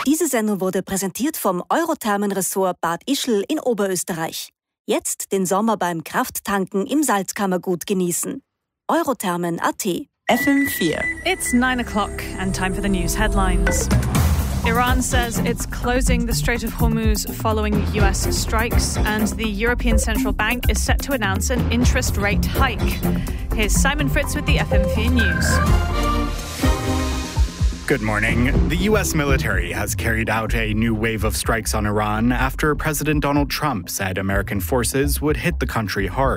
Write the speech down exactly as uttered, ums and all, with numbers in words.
Diese Sendung wurde präsentiert vom Eurothermenressort Bad Ischl in Oberösterreich. Jetzt den Sommer beim Krafttanken im Salzkammergut genießen. Eurothermen Punkt a t. F M four. It's nine o'clock and time for the news headlines. Iran says it's closing the Strait of Hormuz following U S strikes, and the European Central Bank is set to announce an interest rate hike. Here's Simon Fritz with the F M four News. Good morning. The U S military has carried out a new wave of strikes on Iran after President Donald Trump said American forces would hit the country hard.